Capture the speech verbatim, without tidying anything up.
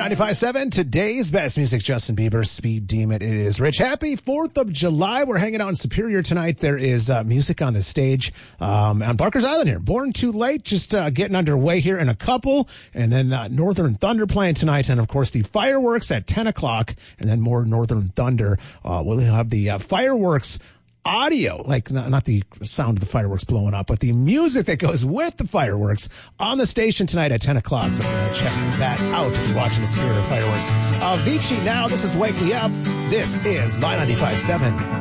ninety-five point seven, today's best music, Justin Bieber, Speed Demon. It is Rich. Happy fourth of July. We're hanging out in Superior tonight. There is uh, music on the stage um, on Barker's Island here. Born Too Late, just uh, getting underway here in a couple. And then uh, Northern Thunder playing tonight. And, of course, the fireworks at ten o'clock. And then more Northern Thunder. Uh, we'll have the uh, fireworks audio, like not, not the sound of the fireworks blowing up, but the music that goes with the fireworks on the station tonight at ten o'clock. So uh, check that out if you're watching the Superior Fireworks. Avicii now. This is Wake Me Up. This is My ninety-five point seven.